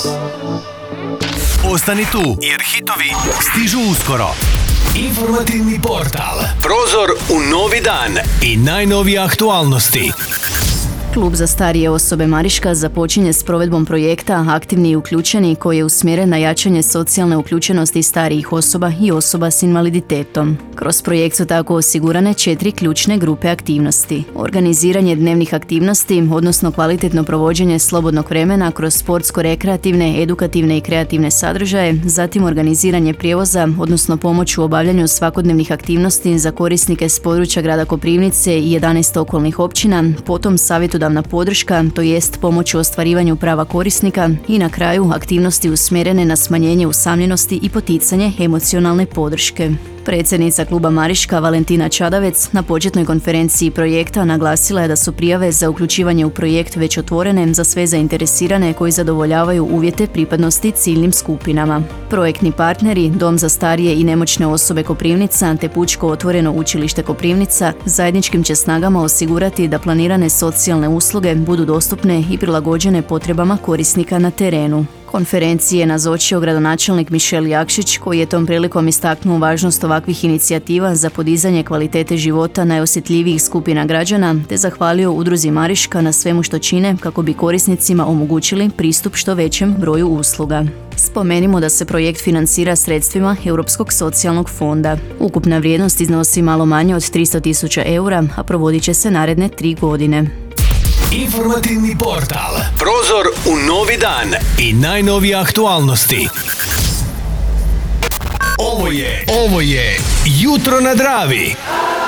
Ostani tu, jer hitovi stižu uskoro. Informativni portal. Prozor u novi dan i najnovije aktualnosti. Klub za starije osobe Mariška započinje s provedbom projekta Aktivni i uključeni koji je usmjeren na jačanje socijalne uključenosti starijih osoba i osoba s invaliditetom. Kroz projekt su tako osigurane 4 ključne grupe aktivnosti. Organiziranje dnevnih aktivnosti, odnosno kvalitetno provođenje slobodnog vremena kroz sportsko-rekreativne, edukativne i kreativne sadržaje, zatim organiziranje prijevoza, odnosno pomoć u obavljanju svakodnevnih aktivnosti za korisnike s područja grada Koprivnice i 11 okolnih općina, potom savjetodavna podrška, to jest pomoć u ostvarivanju prava korisnika i na kraju aktivnosti usmjerene na smanjenje usamljenosti i poticanje emocionalne podrške. Predsjednica kluba Mariška Valentina Čadavec na početnoj konferenciji projekta naglasila je da su prijave za uključivanje u projekt već otvorene za sve zainteresirane koji zadovoljavaju uvjete pripadnosti ciljnim skupinama. Projektni partneri Dom za starije i nemoćne osobe Koprivnica te Pučko otvoreno učilište Koprivnica zajedničkim će snagama osigurati da planirane socijalne usluge budu dostupne i prilagođene potrebama korisnika na terenu. Konferenciji je nazočio gradonačelnik Mišel Jakšić koji je tom prilikom istaknuo važnost ovakvih inicijativa za podizanje kvalitete života najosjetljivijih skupina građana te zahvalio udruzi Mariška na svemu što čine kako bi korisnicima omogućili pristup što većem broju usluga. Spomenimo da se projekt financira sredstvima Europskog socijalnog fonda. Ukupna vrijednost iznosi malo manje od 300.000 eura, a provodit će se naredne 3 godine. Informativni portal. Prozor u novi dan i najnovije aktualnosti. Ovo je Jutro na Dravi.